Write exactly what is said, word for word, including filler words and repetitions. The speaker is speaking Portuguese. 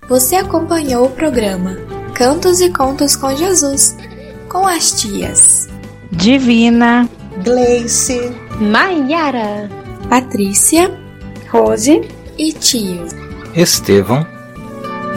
Você acompanhou o programa Cantos e Contos com Jesus, com as tias Divina, Gleice, Maiara, Patrícia, Rose e tio Estevão.